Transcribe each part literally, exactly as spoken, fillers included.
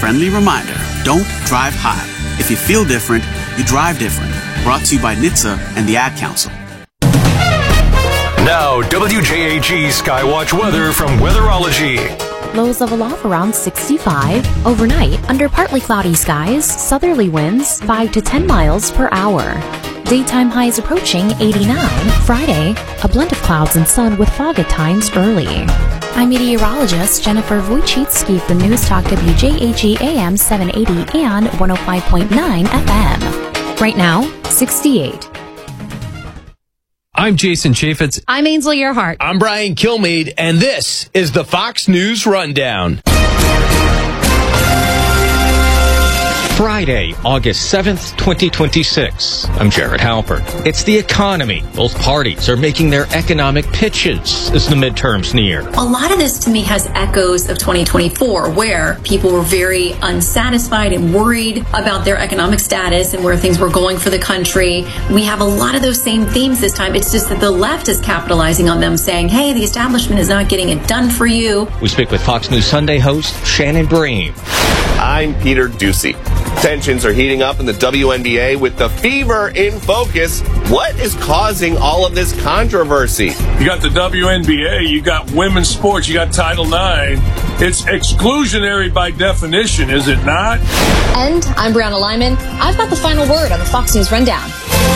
friendly reminder, don't drive high. If you feel different, you drive different. Brought to you by N H T S A and the Ad Council. Now, W J A G Skywatch weather from Weatherology. Lows level off around sixty-five. Overnight, under partly cloudy skies, southerly winds five to ten miles per hour. Daytime highs approaching eighty-nine. Friday, a blend of clouds and sun with fog at times early. I'm meteorologist Jennifer Wojcicki for News Talk W J A G A M seven eighty and one oh five point nine F M. Right now, sixty-eight. I'm Jason Chaffetz. I'm Ainsley Earhart. I'm Brian Kilmeade, and this is the Fox News Rundown. Friday, August seventh, twenty twenty-six. I'm Jared Halpert. It's the economy. Both parties are making their economic pitches as the midterms near. A lot of this to me has echoes of twenty twenty-four, where people were very unsatisfied and worried about their economic status and where things were going for the country. We have a lot of those same themes this time. It's just that the left is capitalizing on them, saying, hey, the establishment is not getting it done for you. We speak with Fox News Sunday host Shannon Bream. I'm Peter Ducey. Tensions are heating up in the W N B A with the fever in focus. What is causing all of this controversy? You got the W N B A, you got women's sports, you got Title nine. It's exclusionary by definition, is it not? And I'm Brianna Lyman. I've got the final word on the Fox News Rundown.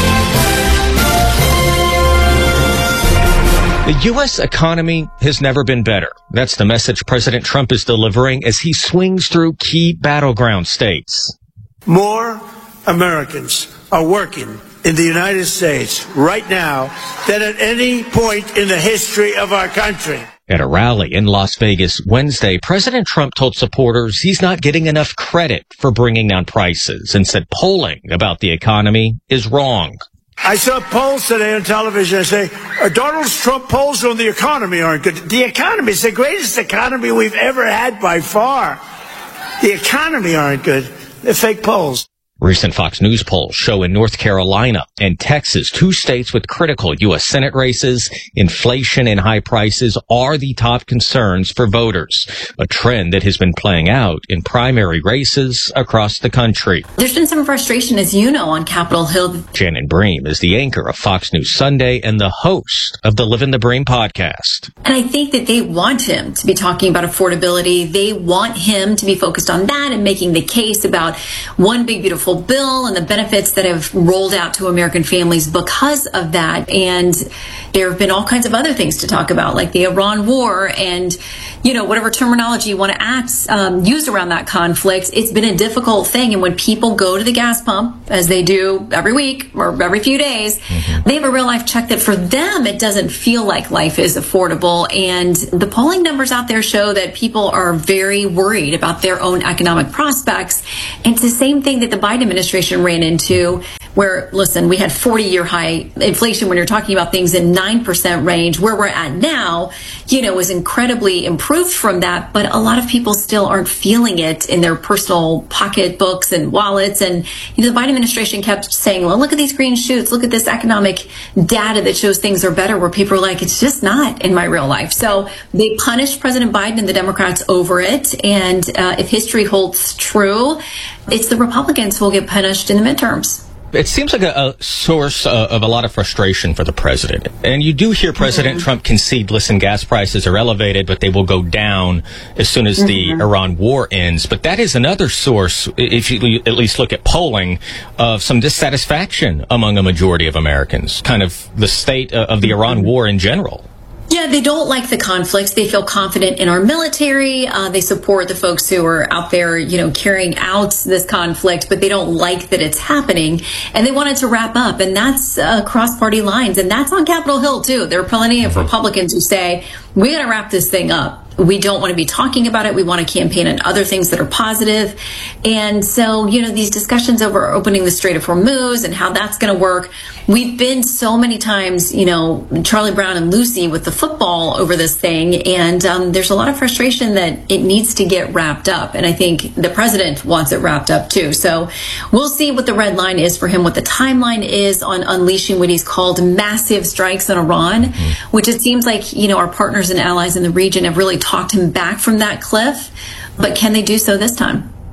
The U S economy has never been better. That's the message President Trump is delivering as he swings through key battleground states. More Americans are working in the United States right now than at any point in the history of our country. At a rally in Las Vegas Wednesday, President Trump told supporters he's not getting enough credit for bringing down prices and said polling about the economy is wrong. I saw polls today on television and say, uh, Donald Trump polls on the economy aren't good. The economy is the greatest economy we've ever had by far. The economy aren't good. They're fake polls. Recent Fox News polls show in North Carolina and Texas, two states with critical U S Senate races, inflation and high prices are the top concerns for voters, a trend that has been playing out in primary races across the country. There's been some frustration, as you know, on Capitol Hill. Shannon Bream is the anchor of Fox News Sunday and the host of the Live in the Bream podcast. And I think that they want him to be talking about affordability. They want him to be focused on that and making the case about one big, beautiful bill and the benefits that have rolled out to American families because of that. And there have been all kinds of other things to talk about, like the Iran war and, you know, whatever terminology you want to act, um, use around that conflict. It's been a difficult thing. And when people go to the gas pump, as they do every week or every few days, mm-hmm. they have a real life check that for them, it doesn't feel like life is affordable. And the polling numbers out there show that people are very worried about their own economic prospects. And it's the same thing that the Biden administration ran into, where, listen, we had forty-year high inflation when you're talking about things in nine percent range. Where we're at now, you know, is incredibly improved from that, but a lot of people still aren't feeling it in their personal pocketbooks and wallets. And, you know, the Biden administration kept saying, well, look at these green shoots, look at this economic data that shows things are better, where people are like, it's just not in my real life. So they punished President Biden and the Democrats over it. And uh, if history holds true, it's the Republicans who will get punished in the midterms. It seems like a, a source uh, of a lot of frustration for the president. And you do hear President mm-hmm. Trump concede, listen, gas prices are elevated, but they will go down as soon as mm-hmm. the Iran war ends. But that is another source, if you at least look at polling, of some dissatisfaction among a majority of Americans, kind of the state of the Iran war in general. Yeah, they don't like the conflict. They feel confident in our military. Uh, they support the folks who are out there, you know, carrying out this conflict, but they don't like that it's happening. And they want it to wrap up. And that's uh, cross-party lines. And that's on Capitol Hill, too. There are plenty of Republicans who say, we got to wrap this thing up. We don't want to be talking about it. We want to campaign on other things that are positive. And so, you know, these discussions over opening the Strait of Hormuz and how that's going to work, we've been so many times, you know, Charlie Brown and Lucy with the football over this thing. And um, there's a lot of frustration that it needs to get wrapped up. And I think the president wants it wrapped up, too. So we'll see what the red line is for him, what the timeline is on unleashing what he's called massive strikes on Iran, mm-hmm. which it seems like, you know, our partners and allies in the region have really talked him back from that cliff. But can they do so this time?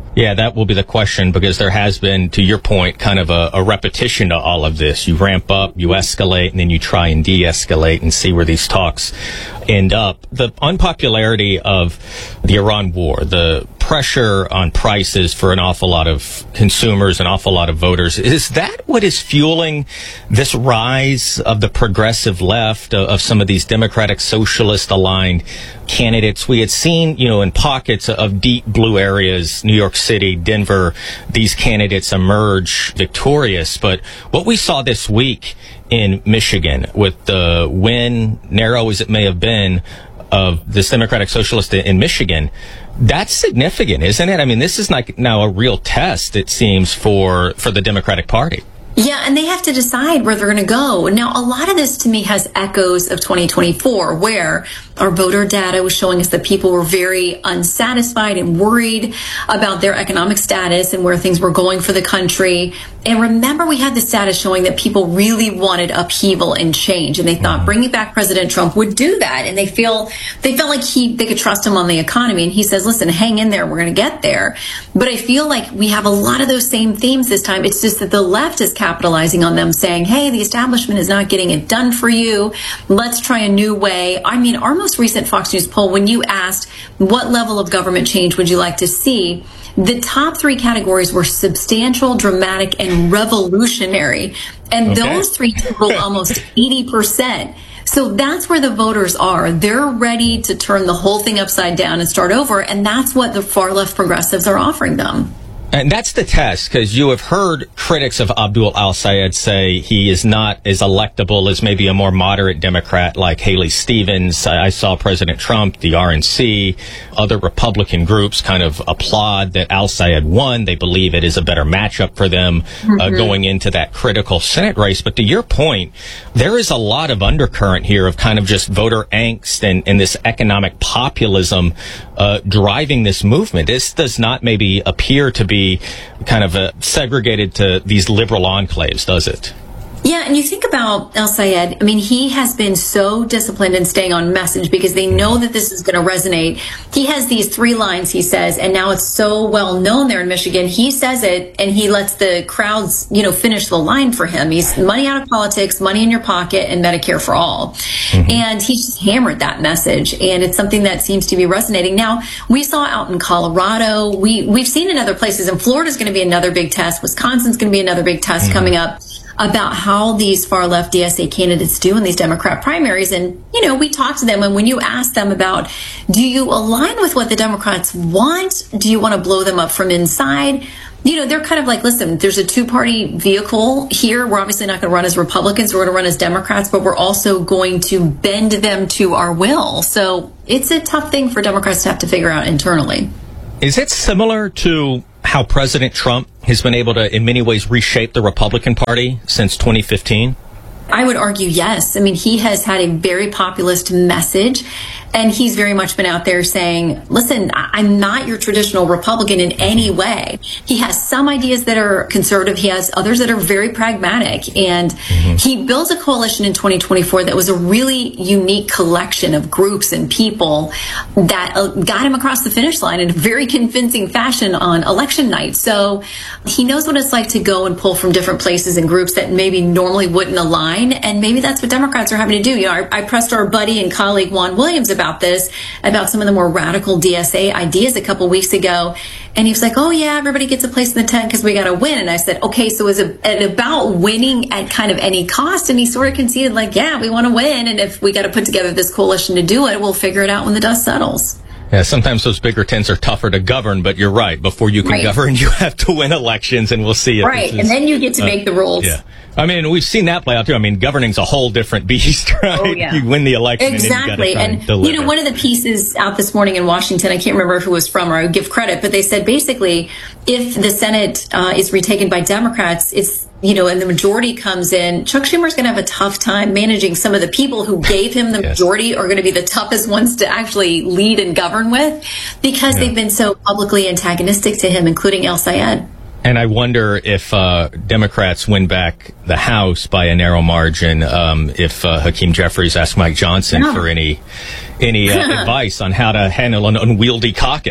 Yeah, that will be the question, because there has been, to your point, kind of a, a repetition to all of this. You ramp up, you escalate, and then you try and de-escalate and see where these talks end up. The unpopularity of the Iran war, the pressure on prices for an awful lot of consumers, an awful lot of voters, is that what is fueling this rise of the progressive left, of, of some of these Democratic socialist aligned candidates? We had seen, you know, in pockets of deep blue areas, New York City, Denver, these candidates emerge victorious. But what we saw this week in Michigan, with the win, narrow as it may have been, of this Democratic Socialist in Michigan, that's significant, isn't it? I mean, this is like now a real test, it seems, for, for the Democratic Party. Yeah, and they have to decide where they're going to go. Now, a lot of this to me has echoes of twenty twenty-four, where our voter data was showing us that people were very unsatisfied and worried about their economic status and where things were going for the country. And remember, we had the status showing that people really wanted upheaval and change, and they thought bringing back President Trump would do that. And they feel they felt like he they could trust him on the economy. And he says, "Listen, hang in there. We're going to get there." But I feel like we have a lot of those same themes this time. It's just that the left is capitalizing on them, saying, "Hey, the establishment is not getting it done for you. Let's try a new way." I mean, our most recent Fox News poll, when you asked what level of government change would you like to see, the top three categories were substantial, dramatic, and revolutionary. And okay. those three total almost eighty percent. So that's where the voters are. They're ready to turn the whole thing upside down and start over. And that's what the far left progressives are offering them. And that's the test, because you have heard critics of Abdul al-Sayed say he is not as electable as maybe a more moderate Democrat like Haley Stevens. I saw President Trump, the R N C, other Republican groups kind of applaud that al-Sayed won. They believe it is a better matchup for them mm-hmm. uh, going into that critical Senate race. But to your point, there is a lot of undercurrent here of kind of just voter angst and, and this economic populism uh, driving this movement. This does not maybe appear to be kind of uh, segregated to these liberal enclaves, does it? Yeah, and you think about al-Sayed, I mean, he has been so disciplined in staying on message because they know that this is going to resonate. He has these three lines, he says, and now it's so well known there in Michigan. He says it, and he lets the crowds, you know, finish the line for him. He's money out of politics, money in your pocket, and Medicare for all. Mm-hmm. And he's just hammered that message, and it's something that seems to be resonating. Now, we saw out in Colorado, we, we've seen in other places, and Florida's going to be another big test. Wisconsin's going to be another big test mm-hmm. coming up, about how these far-left D S A candidates do in these Democrat primaries. And, you know, we talked to them, and when you ask them about, do you align with what the Democrats want? Do you want to blow them up from inside? You know, they're kind of like, listen, there's a two-party vehicle here. We're obviously not going to run as Republicans. We're going to run as Democrats, but we're also going to bend them to our will. So it's a tough thing for Democrats to have to figure out internally. Is it similar to how President Trump has been able to, in many ways, reshape the Republican Party since twenty fifteen? I would argue yes. I mean, he has had a very populist message, and he's very much been out there saying, listen, I'm not your traditional Republican in any way. He has some ideas that are conservative. He has others that are very pragmatic. And mm-hmm. he built a coalition in twenty twenty-four that was a really unique collection of groups and people that uh, got him across the finish line in a very convincing fashion on election night. So he knows what it's like to go and pull from different places and groups that maybe normally wouldn't align. And maybe that's what Democrats are having to do. You know, I, I pressed our buddy and colleague Juan Williams about this, about some of the more radical D S A ideas a couple weeks ago. And he was like, oh, yeah, everybody gets a place in the tent because we got to win. And I said, OK, so is it about winning at kind of any cost? And he sort of conceded, like, yeah, we want to win. And if we got to put together this coalition to do it, we'll figure it out when the dust settles. Yeah, sometimes those bigger tents are tougher to govern, but you're right. Before you can right. govern, you have to win elections, and we'll see. If right, is, and then you get to uh, make the rules. Yeah. I mean, we've seen that play out, too. I mean, governing's a whole different beast, right? Oh, yeah. You win the election, exactly. and then you and, and you know, one of the pieces out this morning in Washington, I can't remember who it was from, or I would give credit, but they said basically, if the Senate uh, is retaken by Democrats, it's, you know, and the majority comes in, Chuck Schumer's going to have a tough time managing some of the people who gave him the yes. majority are going to be the toughest ones to actually lead and govern with, because yeah. they've been so publicly antagonistic to him, including al-Sayed. And I wonder if uh, Democrats win back the House by a narrow margin, um, if uh, Hakeem Jeffries asks Mike Johnson no. for any any uh, advice on how to handle an unwieldy caucus.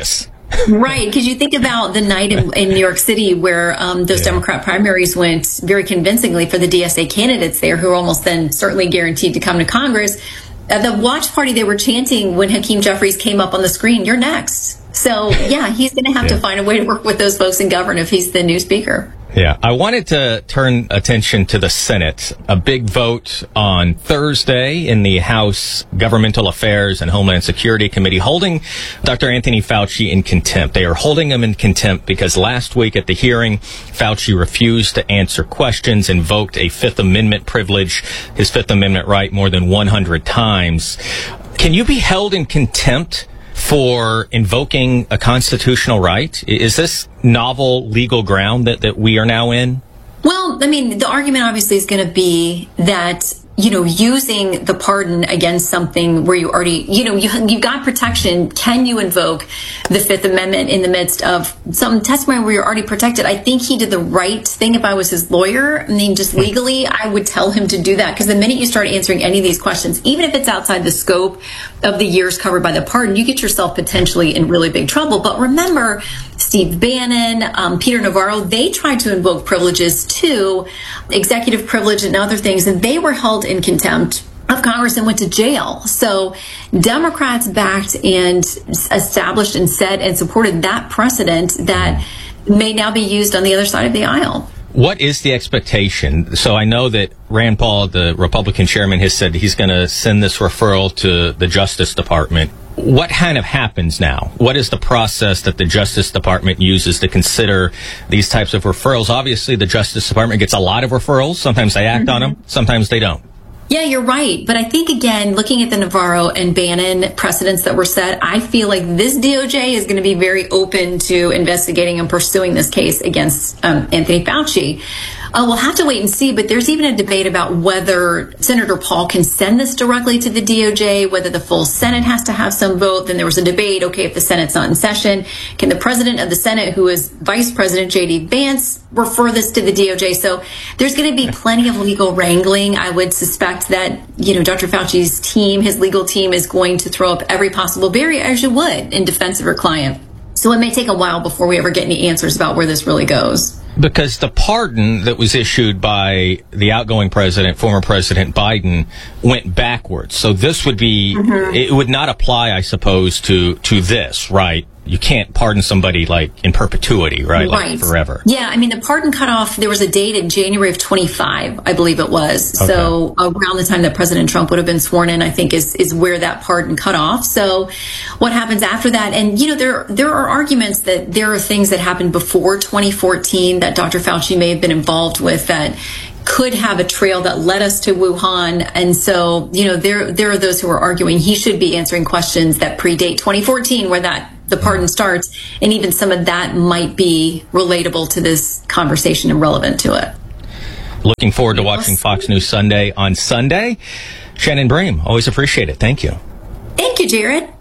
Right, because you think about the night in, in New York City where um, those yeah. Democrat primaries went very convincingly for the D S A candidates there, who are almost then certainly guaranteed to come to Congress. At the watch party, they were chanting when Hakeem Jeffries came up on the screen, "You're next." So, yeah, he's going to have yeah. to find a way to work with those folks and govern if he's the new speaker. Yeah, I wanted to turn attention to the Senate. A big vote on Thursday in the House Governmental Affairs and Homeland Security Committee holding Doctor Anthony Fauci in contempt. They are holding him in contempt because last week at the hearing, Fauci refused to answer questions, invoked a Fifth Amendment privilege, his Fifth Amendment right, more than one hundred times. Can you be held in contempt for invoking a constitutional right? Is this novel legal ground that, that we are now in? Well, I mean, the argument obviously is going to be that, you know, using the pardon against something where you already, you know, you, you've got protection. Can you invoke the Fifth Amendment in the midst of some testimony where you're already protected? I think he did the right thing. If I was his lawyer, I mean, just legally, I would tell him to do that. Because the minute you start answering any of these questions, even if it's outside the scope of the years covered by the pardon, you get yourself potentially in really big trouble. But remember, Steve Bannon, um, Peter Navarro, they tried to invoke privileges too, executive privilege and other things, and they were held in contempt of Congress and went to jail. So Democrats backed and established and said and supported that precedent that may now be used on the other side of the aisle. What is the expectation? So I know that Rand Paul, the Republican chairman, has said he's going to send this referral to the Justice Department. What kind of happens now? What is the process that the Justice Department uses to consider these types of referrals? Obviously, the Justice Department gets a lot of referrals. Sometimes they act mm-hmm. on them. Sometimes they don't. Yeah, you're right. But I think, again, looking at the Navarro and Bannon precedents that were set, I feel like this D O J is going to be very open to investigating and pursuing this case against um, Anthony Fauci. Uh, we'll have to wait and see, but there's even a debate about whether Senator Paul can send this directly to the D O J, whether the full Senate has to have some vote. Then there was a debate, okay, if the Senate's not in session, can the president of the Senate, who is Vice President J D Vance, refer this to the D O J? So there's going to be plenty of legal wrangling. I would suspect that, you know, Doctor Fauci's team, his legal team, is going to throw up every possible barrier, as you would, in defense of her client. So it may take a while before we ever get any answers about where this really goes. Because the pardon that was issued by the outgoing president, former President Biden, went backwards. So this would be, mm-hmm. it would not apply, I suppose, to, to this, right? You can't pardon somebody like in perpetuity, right? Right. Like forever. Yeah. I mean, the pardon cutoff, there was a date in January of twenty-five, I believe it was. Okay. So around the time that President Trump would have been sworn in, I think is, is where that pardon cut off. So what happens after that? And, you know, there, there are arguments that there are things that happened before twenty fourteen that Doctor Fauci may have been involved with that could have a trail that led us to Wuhan. And so, you know, there, there are those who are arguing he should be answering questions that predate twenty fourteen, where that the pardon starts, and even some of that might be relatable to this conversation and relevant to it. Looking forward to watching Fox News Sunday on Sunday. Shannon Bream, always appreciate it. Thank you. Thank you, Jared.